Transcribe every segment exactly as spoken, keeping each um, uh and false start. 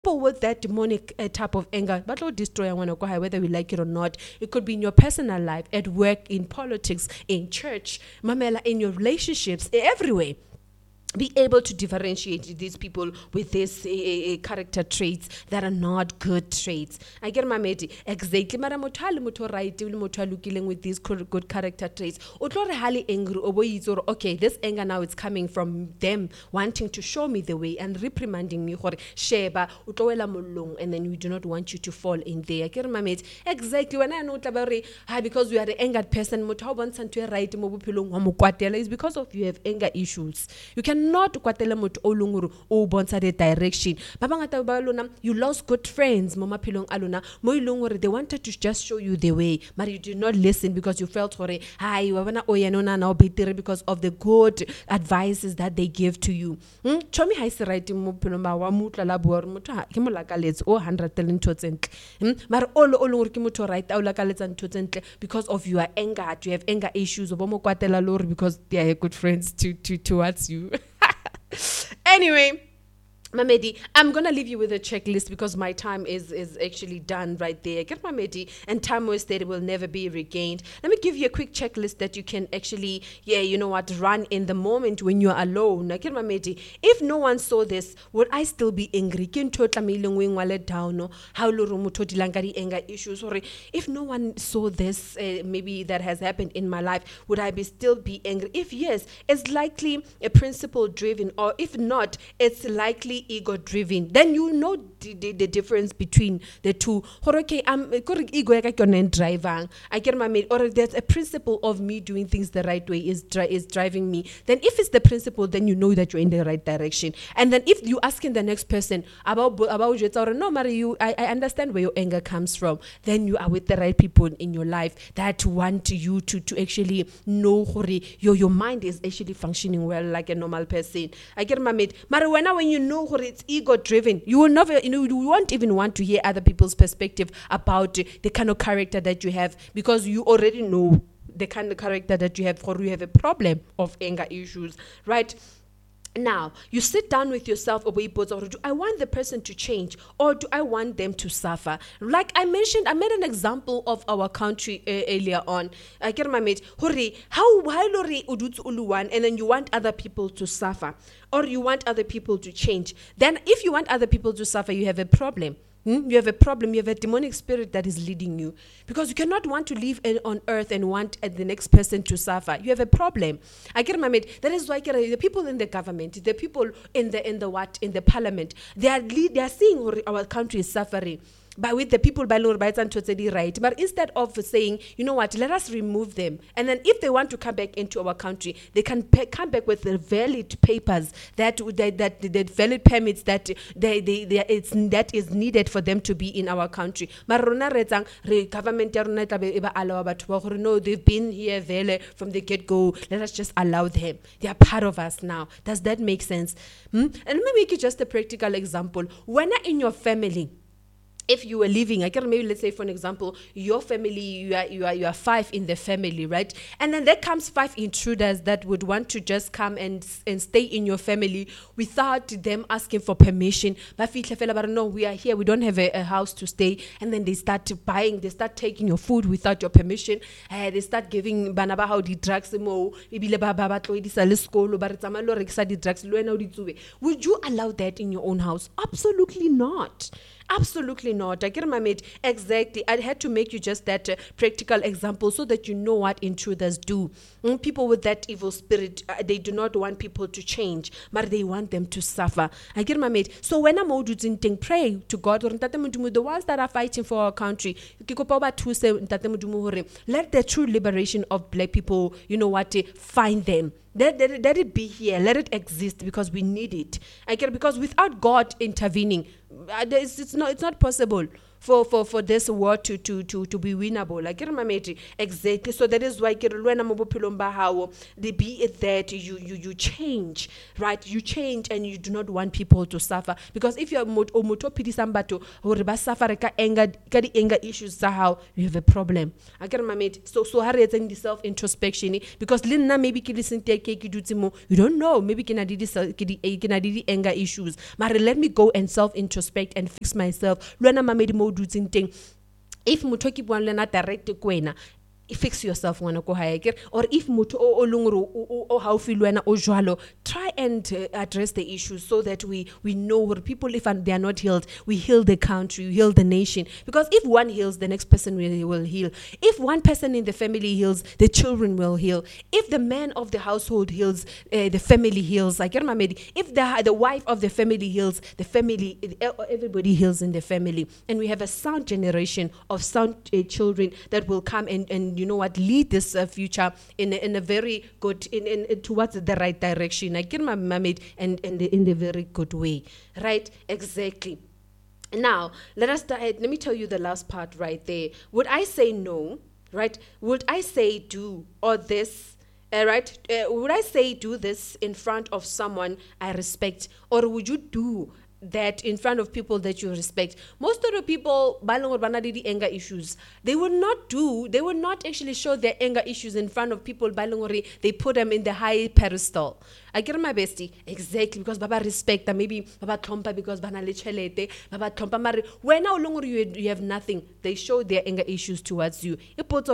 people with that demonic uh, type of anger, but will destroy one, whether we like it or not. It could be in your personal life, at work, in politics, in church, mamela, in your relationships, everywhere. Be able to differentiate these people with these uh, uh, character traits that are not good traits. I get my mate exactly. Mara motho a le motho right, le motho a lokileng with these good character traits. O tlo re hali angry o bo itse gore okay, this anger now is coming from them wanting to show me the way and reprimanding me gore sheba o tlo wela mollong, and then we do not want you to fall in there. I get my mate exactly. When I know tla re ha because you are the angered person, motho o bontsha ntwe right mo bophelong wa mo kwatela is because of you have anger issues. You can not kwatela motho o lunguru o bontsha the direction. Ba bangata ba lona, you lost good friends mo maphelong a lona mo ilungore they wanted to just show you the way, but you did not listen because you felt hore hi wa bona o yena na na betere because of the good advices that they give to you. Hmm? Chomi ha se right mo phelong ba wa mutla la bua motho ha ke mo lakaletse o one hundred ntho tsentle. Hmm? Mara o lo o lungore ke motho right a o lakaletsa ntho tsentle because of your anger, you have anger issues, obo mo kwatela lori because they are good friends to to towards you. Anyway, Mamedi, I'm going to leave you with a checklist because my time is, is actually done right there. Get Mamedi, and time wasted will never be regained. Let me give you a quick checklist that you can actually, yeah, you know what, run in the moment when you're alone. Get Mamedi, if no one saw this, would I still be angry? Anger issues. If no one saw this, uh, maybe that has happened in my life, would I be still be angry? If yes, it's likely a principle driven, or if not, it's likely ego driven. Then you know the, the, the difference between the two. Okay, I'm ego driving. I get my mate, or there's a principle of me doing things the right way is dri- is driving me. Then if it's the principle, then you know that you're in the right direction. And then if you asking the next person about about or no matter you, I, I understand where your anger comes from. Then you are with the right people in your life that want you to to actually know your your mind is actually functioning well like a normal person. I get my mate. Marijuana, when you know it's ego driven, you will never, you know, you won't even want to hear other people's perspective about the kind of character that you have because you already know the kind of character that you have, or you have a problem of anger issues, right? Now, you sit down with yourself, or do I want the person to change or do I want them to suffer? Like I mentioned, I made an example of our country uh, earlier on. I get my mate, hurry, how why lori udut uluwan, and then you want other people to suffer or you want other people to change. Then if you want other people to suffer, you have a problem. Hmm? You have a problem. You have a demonic spirit that is leading you because you cannot want to live in, on earth and want uh, the next person to suffer. You have a problem. I get my mate. That is why the people in the government, the people in the in the what in the parliament, they are lead, they are seeing our country is suffering. But with the people by Lord Bites and totally right. But instead of saying, you know what, let us remove them. And then if they want to come back into our country, they can pe- come back with the valid papers that that that, that valid permits that they, they, they it's that is needed for them to be in our country. But government no, they've been here from the get-go. Let us just allow them. They are part of us now. Does that make sense? Hmm? And let me make you just a practical example. When in your family, if you were living, I can maybe let's say for an example, your family, you are you are you are five in the family, right? And then there comes five intruders that would want to just come and and stay in your family without them asking for permission. But no, we are here, we don't have a, a house to stay, and then they start buying, they start taking your food without your permission. Uh, they start giving banaba how the drugs mo would you allow that in your own house? Absolutely not. Absolutely not. I get my mate. Exactly. I had to make you just that uh, practical example so that you know what intruders do. Mm, people with that evil spirit, uh, they do not want people to change, but they want them to suffer. I get my mate. So when I'm out doing pray to God, the ones that are fighting for our country, let the true liberation of black people, you know what, find them. Let, let, let it be here. Let it exist because we need it. I get because without God intervening, uh, it's, it's not it's not possible for for for this war to to to to be winnable. Like mamedi, exactly. So that is why ke re le wena mo bophelong ba hao, the be it that you you you change, right? You change and you do not want people to suffer, because if you are mot o motho phidisang batho hore ba suffer ka anger ka di anger issues tsa hao, you have a problem. I get mamedi. So so ha re etseng di self introspection, because le nna maybe ke listen te ke ke dutse mo, you don't know, maybe ke na di ke di ke na di anger issues, mara let me go and self introspect and fix myself. Lwana mamedi mo dutseng teng, if motho ke buang le na direct kwena, fix yourself ngwana ko hae, or if motho o longro o haufi le wena o jwalo, try and uh, address the issues so that we we know what people, if they are not healed, we heal the country, we heal the nation, because if one heals, the next person will, will heal. If one person in the family heals, the children will heal. If the man of the household heals, uh, the family heals. Like if the the wife of the family heals, the family, everybody heals in the family, and we have a sound generation of sound uh, children that will come and and you know what, lead this uh, future in a, in a very good in, in, in towards the right direction. I get my mamid and and in the very good way, right? Exactly. Now let us start. Let me tell you the last part right there. Would I say no? Right? Would I say do or this? Uh, right? Uh, would I say do this in front of someone I respect, or would you do that in front of people that you respect? Most of the people, the anger issues, they will not do, they will not actually show their anger issues in front of people. They put them in the high pedestal. I get my bestie, exactly, because Baba respect them, maybe Baba Tompa because Bana Lechelete, Baba Tompa Mari. When no longer you, you have nothing, they show their anger issues towards you.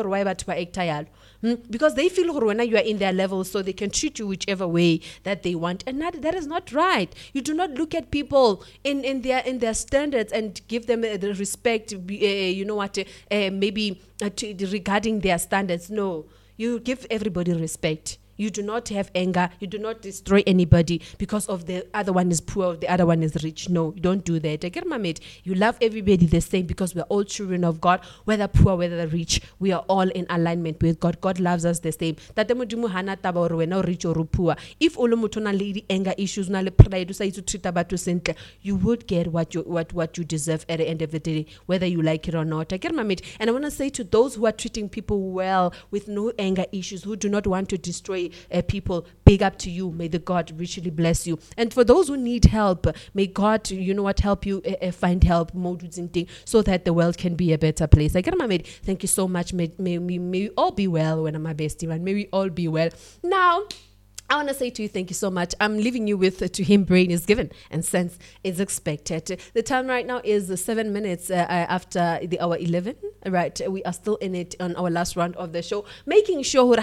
Because they feel when you are in their level, so they can treat you whichever way that they want. And that, that is not right. You do not look at people in, in their in their standards and give them uh, the respect, uh, you know what, uh, maybe uh, to, regarding their standards. No, you give everybody respect. You do not have anger. You do not destroy anybody because of the other one is poor, the other one is rich. No, you don't do that. I get my mate. You love everybody the same because we're all children of God, whether poor, whether rich. We are all in alignment with God. God loves us the same. Tate Modimo hana taba hore wena o rich or poor. If all motho na le anger issues, na le pride, sa itse treat batho sentle, you would get what you what what you deserve at the end of the day, whether you like it or not. I get my mate. And I want to say to those who are treating people well with no anger issues, who do not want to destroy Uh, people, big up to you. May the God richly bless you. And for those who need help, may God, you know what, help you uh, find help so that the world can be a better place. I get my mate. Thank you so much. May, may, may, may we all be well when I'm my bestie, man. May we all be well. Now, I want to say to you, thank you so much. I'm leaving you with uh, to him brain is given and sense is expected. The time right now is uh, seven minutes uh, after the hour eleven. Right, we are still in it on our last round of the show, making sure we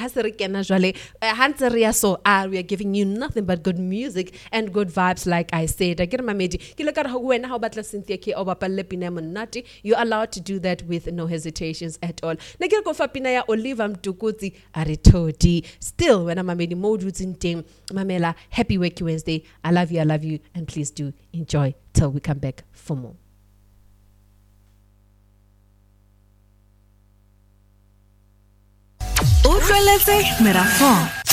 are giving you nothing but good music and good vibes. Like I said, I get my medi. You're allowed to do that with no hesitations at all. Still, when I'm a medi mode in team, Mamela, happy Wakey Wednesday. I love you, I love you, and please do enjoy till we come back for more. Utlweletse Merafong.